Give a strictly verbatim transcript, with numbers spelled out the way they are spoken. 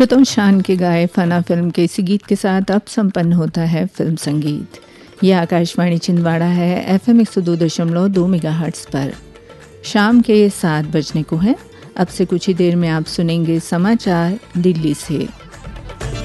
अक्षतों शान के गाए फना फिल्म के इसी गीत के साथ अब संपन्न होता है फिल्म संगीत। यह आकाशवाणी छिंदवाड़ा है एफ एम एक सौ दो दशमलव दो मेगा हर्ट्स पर। शाम के सात बजने को है। अब से कुछ ही देर में आप सुनेंगे समाचार दिल्ली से।